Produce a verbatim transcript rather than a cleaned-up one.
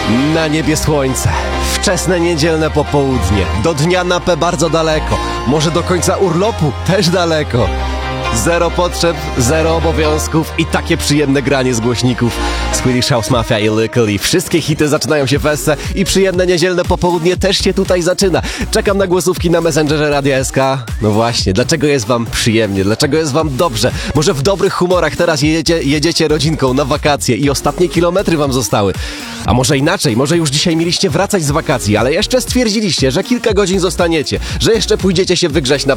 Na niebie słońce, wczesne niedzielne popołudnie, do dnia na P bardzo daleko, może do końca urlopu też daleko. Zero potrzeb, zero obowiązków i takie przyjemne granie z głośników. Swedish House Mafia i Lykkali. Wszystkie hity zaczynają się w Esse i przyjemne niedzielne popołudnie też się tutaj zaczyna. Czekam na głosówki na Messengerze Radia S K. No właśnie, dlaczego jest wam przyjemnie? Dlaczego jest wam dobrze? Może w dobrych humorach teraz jedziecie, jedziecie rodzinką na wakacje i ostatnie kilometry wam zostały? A może inaczej, może już dzisiaj mieliście wracać z wakacji, ale jeszcze stwierdziliście, że kilka godzin zostaniecie, że jeszcze pójdziecie się wygrzać na